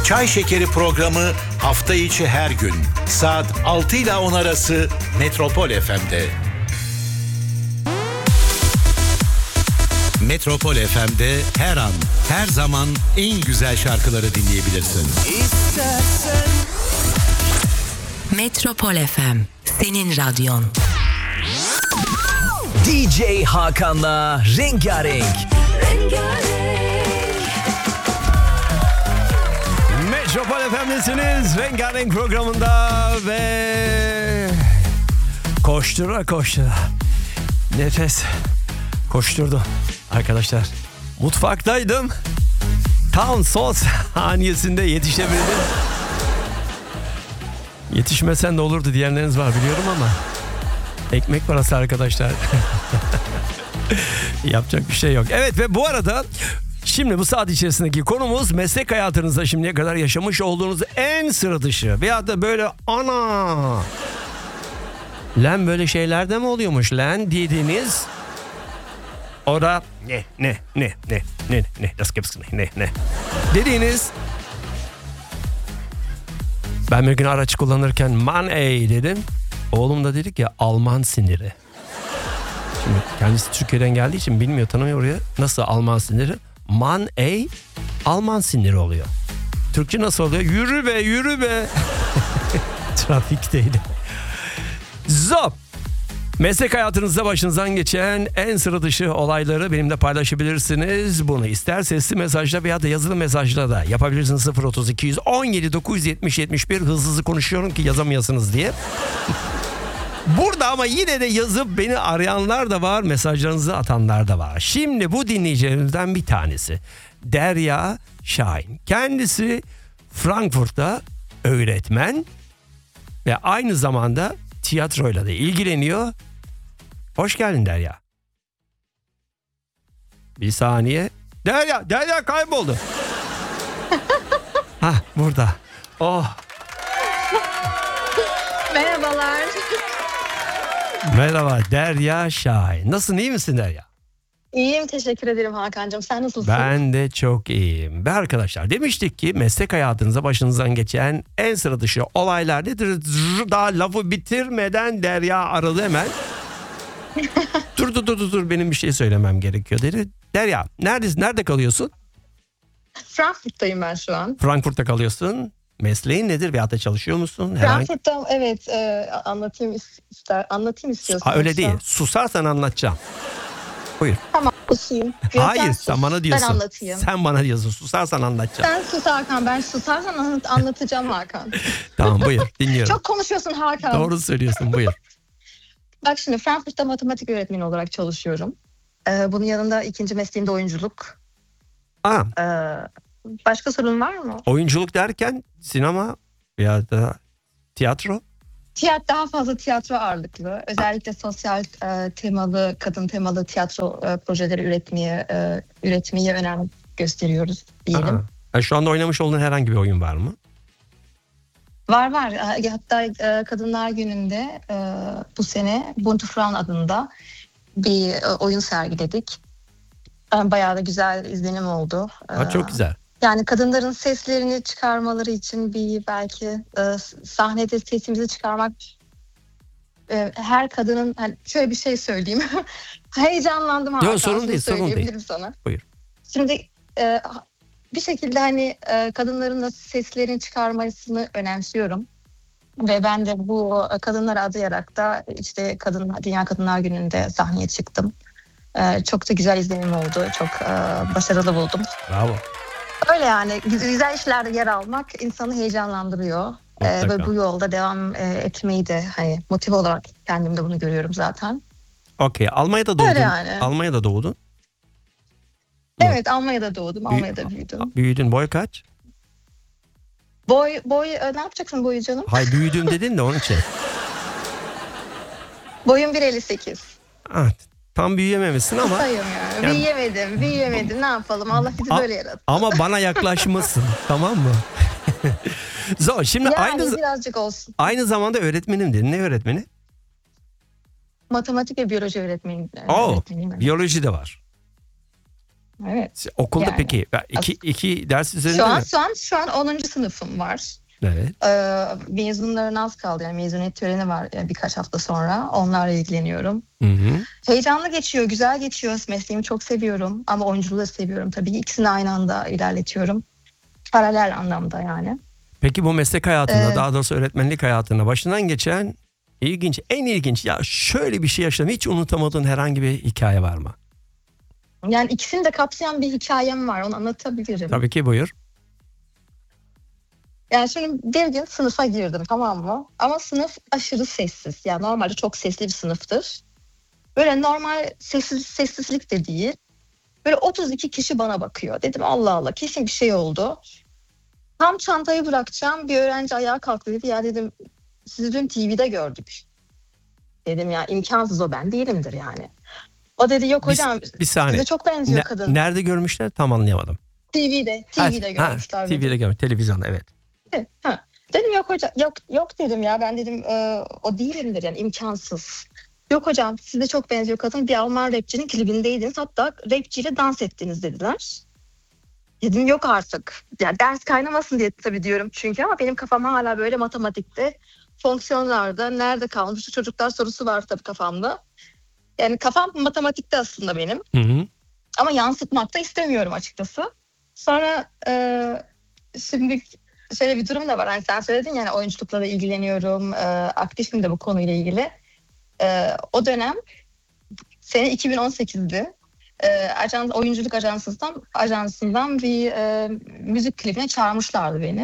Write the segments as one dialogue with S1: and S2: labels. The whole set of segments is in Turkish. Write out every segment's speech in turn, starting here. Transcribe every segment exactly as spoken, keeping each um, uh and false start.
S1: Çay Şekeri programı hafta içi her gün saat altı ile on arası Metropol F M'de. Metropol F M'de her an, her zaman en güzel şarkıları dinleyebilirsin. İstersen.
S2: Metropol F M, senin radyon.
S3: D J Hakan'la Rengarenk. Metropol F M'desiniz. Rengarenk programında ve koştura koştura nefes koşturdu arkadaşlar. Mutfaktaydım. Tam son saniyesinde yetişebildim. Yetişmesen de olurdu diyenleriniz var biliyorum ama ekmek parası arkadaşlar. Yapacak bir şey yok. Evet ve bu arada şimdi bu saat içerisindeki konumuz meslek hayatınızda şimdiye kadar yaşamış olduğunuz en sıra dışı veya da böyle ana lan böyle şeyler de mi oluyormuş lan dediğiniz o da ne ne ne ne ne ne ne ne dediğiniz. Ben bir gün araç kullanırken man ey dedim. Oğlum da dedi ki Alman siniri. Şimdi kendisi Türkiye'den geldiği için bilmiyor, tanımıyor oraya. Nasıl Alman siniri? Man ey Alman siniri oluyor. Türkçe nasıl oluyor? Yürü be yürü be. Trafikteydi. Zop. Meslek hayatınızda başınızdan geçen en sıra dışı olayları benimle paylaşabilirsiniz. Bunu ister sesli mesajla veya da yazılı mesajla da yapabilirsiniz. sıfır otuz iki on yedi dokuz yetmiş yetmiş bir hızlı hızlı konuşuyorum ki yazamayasınız diye. Burada ama yine de yazıp beni arayanlar da var, mesajlarınızı atanlar da var. Şimdi bu dinleyicilerimizden bir tanesi Derya Şahin. Kendisi Frankfurt'ta öğretmen ve aynı zamanda tiyatroyla da ilgileniyor. Hoş geldin Derya. Bir saniye. Derya, Derya kayboldu. Hah burada. Oh.
S4: Merhabalar.
S3: Merhaba Derya Şahin. Nasılsın, iyi misin Derya?
S4: İyiyim, teşekkür ederim Hakan'cığım. Sen nasılsın?
S3: Ben de çok iyiyim. Ve arkadaşlar demiştik ki meslek hayatınıza başınızdan geçen en sıra dışı olaylar nedir? Daha lafı bitirmeden Derya aradı hemen. dur dur dur dur benim bir şey söylemem gerekiyor dedi. Derya neredesin? Nerede kalıyorsun?
S4: Frankfurt'tayım ben şu an.
S3: Frankfurt'ta kalıyorsun. Mesleğin nedir? Veyahut da çalışıyor musun? Herhangi...
S4: Frankfurt'ta evet e, anlatayım ister anlatayım istiyorsan.
S3: Ha, öyle değil. Susarsan anlatacağım. Buyur.
S4: Tamam susayım.
S3: Hayır
S4: sen,
S3: sen bana diyorsun.
S4: Ben anlatayım.
S3: Sen bana diyorsun. Susarsan anlatacağım.
S4: Sen sus Hakan. Ben susarsan anlat, anlatacağım Hakan.
S3: Tamam buyur dinliyorum.
S4: Çok konuşuyorsun Hakan.
S3: Doğru söylüyorsun buyur.
S4: Bak şimdi Frankfurt'ta matematik öğretmeni olarak çalışıyorum. Ee, bunun yanında ikinci mesleğim de oyunculuk.
S3: Aa.
S4: Ee, başka sorun var mı?
S3: Oyunculuk derken sinema veya da tiyatro?
S4: Tiyatro, daha fazla tiyatro ağırlıklı. Özellikle sosyal e, temalı, kadın temalı tiyatro e, projeleri üretmeye e, üretmeye önem gösteriyoruz diyelim.
S3: Aa. Şu anda oynamış olduğun herhangi bir oyun var mı?
S4: Var var. Hatta e, Kadınlar Günü'nde e, bu sene Bunte Frauen adında bir e, oyun sergiledik. E, bayağı da güzel izlenim oldu.
S3: Ha, çok güzel.
S4: Yani kadınların seslerini çıkarmaları için bir belki e, sahnede sesimizi çıkarmak e, her kadının hani şöyle bir şey söyleyeyim. Heyecanlandım Hakan.
S3: Yok sorun değil sorun değil.
S4: Sana.
S3: Buyur.
S4: Şimdi e, bir şekilde hani e, kadınların da seslerini çıkarmasını önemsiyorum. Ve ben de bu kadınlara adayarak da işte kadın Dünya Kadınlar Günü'nde sahneye çıktım. E, çok da güzel izlenim oldu. Çok e, başarılı buldum.
S3: Bravo.
S4: Öyle yani güzel işlerde yer almak insanı heyecanlandırıyor. Ee, ve bu yolda devam e, etmeyi de hani motive olarak kendimde bunu görüyorum zaten.
S3: Okey. Almanya'da doğdun.
S4: Öyle yani.
S3: Almanya'da doğdun.
S4: Evet Almanya'da doğdum. Almanya'da büyüdüm.
S3: Büyüdün. Boy kaç?
S4: Boy, boy ne yapacaksın boyu canım?
S3: Hay büyüdüm dedin de onun için.
S4: Boyum bir elli sekiz.
S3: Ah, tam büyüyememişsin ama.
S4: Sayım yani.
S3: yani.
S4: Büyüyemedim. Büyüyemedim. Ne yapalım? Allah bizi böyle yarattı.
S3: Ama bana yaklaşmışsın. Tamam mı? Zor. Şimdi
S4: yani
S3: aynı
S4: birazcık olsun.
S3: Aynı zamanda öğretmenim dedin. Ne öğretmeni?
S4: Matematik ve biyoloji öğretmeniyim.
S3: Oo,
S4: öğretmeniyim.
S3: biyoloji de var.
S4: Evet.
S3: Okulda
S4: Yani.
S3: peki iki, iki ders üzerinde
S4: Şu an
S3: mi?
S4: şu an şu an onuncu sınıfım var.
S3: Evet.
S4: Ee, mezunların az kaldı, yani mezuniyet töreni var yani birkaç hafta sonra. Onlarla ilgileniyorum.
S3: Hı hı.
S4: Heyecanlı geçiyor, güzel geçiyor. Mesleğimi çok seviyorum ama oyunculuğu da seviyorum tabii. İkisini aynı anda ilerletiyorum. Paralel anlamda yani.
S3: Peki bu meslek hayatında,
S4: Ee,
S3: daha doğrusu öğretmenlik hayatında başından geçen ilginç, en ilginç, ya şöyle bir şey yaşadım, hiç unutamadığın herhangi bir hikaye var mı?
S4: Yani ikisini de kapsayan bir hikayem var, onu anlatabilirim.
S3: Tabii ki, buyur.
S4: Yani şimdi bir gün sınıfa girdim, tamam mı? Ama sınıf aşırı sessiz. Yani normalde çok sesli bir sınıftır. Böyle normal sessiz, sessizlik de değil. Böyle otuz iki kişi bana bakıyor. Dedim Allah Allah, kesin bir şey oldu. Tam çantayı bırakacağım, bir öğrenci ayağa kalktı, dedi ya dedim sizi dün T V'de gördük. Dedim ya imkansız, o ben değilimdir yani. O dedi yok
S3: Bir-
S4: hocam
S3: bir saniye.
S4: size çok benziyor
S3: Ne-
S4: kadın.
S3: Nerede görmüşler, tam anlayamadım.
S4: T V'de, T V'de
S3: Ha,
S4: görmüşler.
S3: T V'de görmüş, televizyonda, evet.
S4: Ha. Dedim yok hocam, yok yok dedim ya, ben dedim e, o değilimdir yani, imkansız. Yok hocam size çok benziyor kadın, bir Alman rapçinin klibindeydiniz, hatta rapçiyle dans ettiniz dediler. Dedim yok artık. Ya ders kaynamasın diye tabii diyorum çünkü, ama benim kafam hala böyle matematikte, fonksiyonlarda nerede kalmış şu çocuklar sorusu var tabii kafamda. Yani kafam matematikte aslında benim.
S3: Hı hı.
S4: Ama yansıtmak da istemiyorum açıkçası. Sonra e, şimdi şöyle bir durum da var. Hani sen söyledin yani oyunculukla da ilgileniyorum. E, aktifim de bu konuyla ilgili. E, o dönem sene iki bin on sekizdi. E, ajans, oyunculuk ajansından, ajansından bir e, müzik klibine çağırmışlardı beni.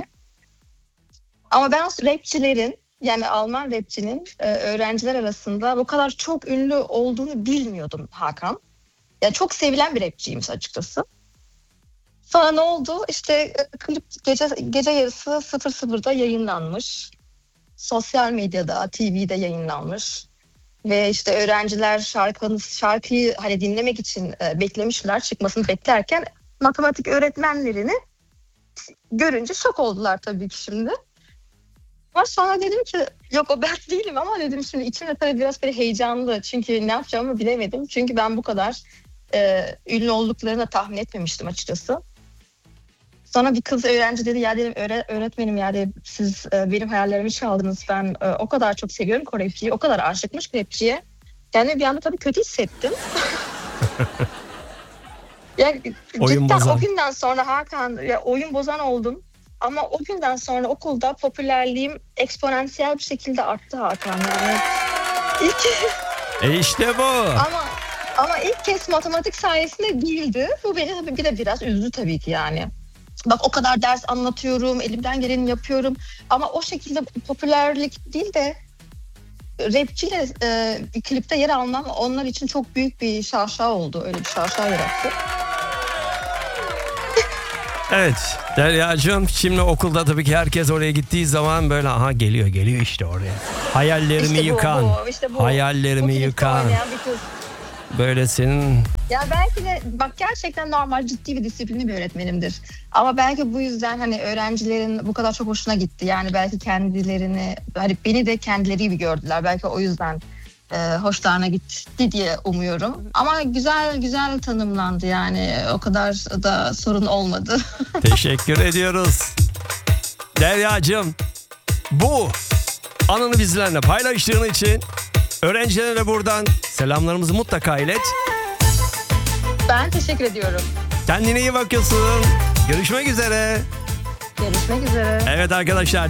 S4: Ama ben rapçilerin, yani Alman rapçinin e, öğrenciler arasında bu kadar çok ünlü olduğunu bilmiyordum Hakan. Yani çok sevilen bir rapçiymiş açıkçası. Sonra ne oldu? İşte e, klip gece gece yarısı sıfır sıfırda yayınlanmış. Sosyal medyada, T V'de yayınlanmış. Ve işte öğrenciler şarkının şarkıyı hani dinlemek için e, beklemişler, çıkmasını beklerken matematik öğretmenlerini görünce şok oldular tabii ki şimdi. Ama sonra dedim ki yok o ben değilim, ama dedim şimdi içimde tabii biraz böyle heyecanlı. Çünkü ne yapacağımı bilemedim. Çünkü ben bu kadar e, ünlü olduklarını da tahmin etmemiştim açıkçası. Sonra bir kız öğrenci dedi ya dedim öğre- öğretmenim ya dedim, siz e, benim hayallerimi çaldınız. Ben e, o kadar çok seviyorum ki o rapçiyi, o kadar aşıkmış ki rapçiye. Kendimi bir anda tabii kötü hissettim. Ya
S3: Oyun
S4: cidden
S3: bozan.
S4: o günden sonra Hakan ya, oyun bozan oldum. Ama o günden sonra okulda popülerliğim eksponansiyel bir şekilde arttı Hakan. Yani ilk
S3: E işte bu.
S4: ama ama ilk kez matematik sayesinde değildi. Bu beni tabii bir de biraz üzdü tabii ki yani. Bak o kadar ders anlatıyorum, elimden geleni yapıyorum. Ama o şekilde popülerlik değil de rapçiyle e, bir klipte yer almam onlar için çok büyük bir şaşa oldu. Öyle bir şaşa yarattı.
S3: Evet Derya'cığım, şimdi okulda tabii ki herkes oraya gittiği zaman böyle aha geliyor geliyor işte oraya. Hayallerimi
S4: İşte bu,
S3: yıkan,
S4: bu, işte bu.
S3: hayallerimi
S4: Bu klipte
S3: yıkan,
S4: oynayan bir kız.
S3: böyle senin
S4: Ya belki de bak gerçekten normal ciddi bir disiplinli bir öğretmenimdir. Ama belki bu yüzden hani öğrencilerin bu kadar çok hoşuna gitti. Yani belki kendilerini, hani beni de kendileri gibi gördüler. Belki o yüzden e, hoşlarına gitti diye umuyorum. Ama güzel güzel tanımlandı yani. O kadar da sorun olmadı.
S3: teşekkür ediyoruz. Derya'cığım, bu anını bizlerle paylaştığın için öğrencilere buradan selamlarımızı mutlaka ilet.
S4: Ben teşekkür ediyorum.
S3: Kendine iyi bakıyorsun. Görüşmek üzere.
S4: Görüşmek üzere.
S3: Evet arkadaşlar.